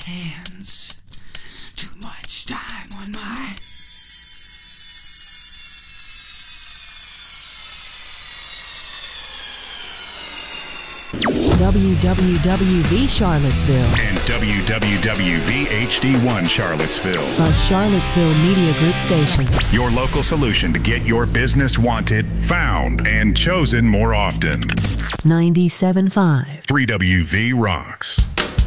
hands. Too much time on my... WWWV Charlottesville and WWWV HD1 Charlottesville, a Charlottesville Media Group station. Your local solution to get your business wanted, found, and chosen more often. 97.5 3WV rocks.